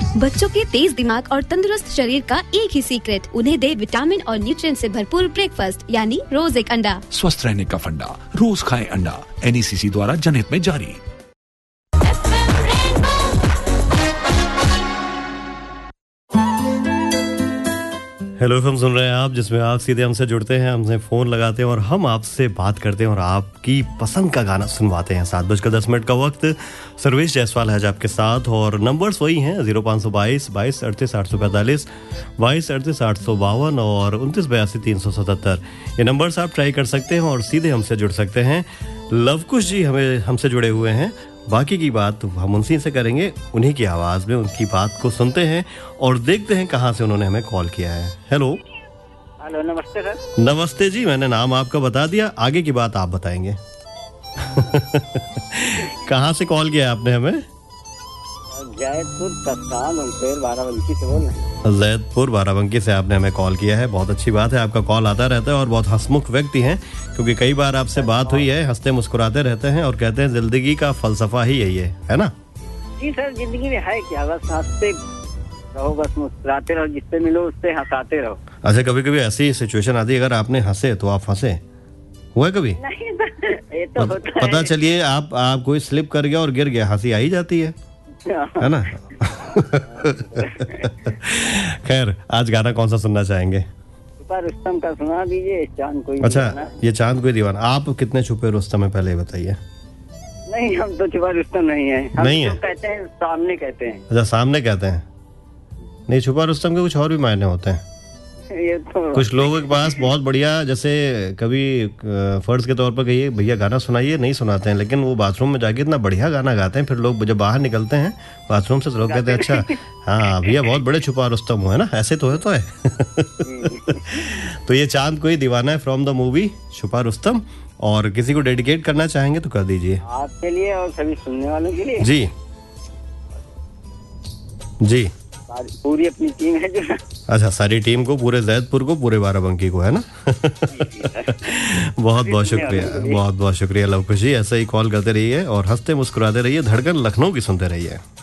बच्चों के तेज दिमाग और तंदुरुस्त शरीर का एक ही सीक्रेट, उन्हें दे विटामिन और न्यूट्रिएंट से भरपूर ब्रेकफास्ट यानी रोज एक अंडा। स्वस्थ रहने का फंडा, रोज खाएं अंडा। NECC द्वारा जनहित में जारी। हेलो एफएम सुन रहे हैं आप, जिसमें आप सीधे हमसे जुड़ते हैं, हमसे फ़ोन लगाते हैं और हम आपसे बात करते हैं और आपकी पसंद का गाना सुनवाते हैं। 7:10 का वक्त। सर्वेश जायसवाल है आपके साथ और नंबर्स वही हैं 0522 22 38 845, 22 38 852 और 29 82 377। ये नंबर्स आप ट्राई कर सकते हैं और सीधे हमसे जुड़ सकते हैं। लवकुश जी हमसे जुड़े हुए हैं। बाकी की बात हम उनसे से करेंगे, उन्हीं की आवाज़ में उनकी बात को सुनते हैं और देखते हैं कहाँ से उन्होंने हमें कॉल किया है। हेलो। हेलो, नमस्ते सर। नमस्ते जी, मैंने नाम आपका बता दिया, आगे की बात आप बताएंगे। कहाँ से कॉल किया आपने हमें? जयपुर कस्तान बाराबंकी से बोल रहे हैं। जैदपुर बाराबंकी से आपने हमें कॉल किया है, बहुत अच्छी बात है। आपका कॉल आता रहता है और बहुत हंसमुख व्यक्ति हैं, क्योंकि कई बार आपसे बात हुई है, हंसते मुस्कुराते रहते हैं और कहते हैं जिंदगी का फलसफा ही यही है ना? जी सर, जिंदगी में है क्या, बस हंसते रहो, बस मुस्कुराते रहो, जिससे मिलो उससे हंसाते रहो। अच्छा, कभी कभी ऐसी सिचुएशन आती है अगर आपने हंसे तो आप फंसे, हुआ है कभी? नहीं ये तो होता पता है। चलिए आप कोई स्लिप कर गया और गिर गया, हंसी आ ही जाती है ना? खैर, आज गाना कौन सा सुनना चाहेंगे? छुपा रुस्तम का सुना दीजिए, चांद कोई अच्छा, दीवाना। ये चांद कोई दीवाना। आप कितने छुपे रुस्तम है पहले बताइए। नहीं, हम तो छुपा रुस्तम नहीं है, हम नहीं है? तो कहते हैं सामने कहते हैं। अच्छा, सामने कहते हैं। नहीं, छुपा रुस्तम के कुछ और भी मायने होते हैं। ये तो कुछ लोगों के पास बहुत बढ़िया, जैसे कभी फर्ज के तौर पर कहिए भैया गाना सुनाइए, नहीं सुनाते हैं, लेकिन वो बाथरूम में जाके इतना बढ़िया गाना गाते हैं, फिर लोग जब बाहर निकलते हैं बाथरूम से तो लोग कहते हैं अच्छा हाँ भैया बहुत बड़े छुपा रुस्तम हो, है ना? ऐसे तो है। तो ये चांद कोई दीवाना है फ्रॉम द मूवी छुपा रुस्तम, और किसी को डेडिकेट करना चाहेंगे तो कर दीजिए। आपके लिए और सभी सुनने वालों के लिए। जी जी, पूरी अपनी टीम है जो। अच्छा, सारी टीम को, पूरे जैदपुर को, पूरे बाराबंकी को, है ना? बहुत बहुत शुक्रिया, बहुत बहुत शुक्रिया लवकुश जी। ऐसे ही कॉल करते रहिए और हंसते मुस्कुराते रहिए। धड़कन लखनऊ की सुनते रहिए।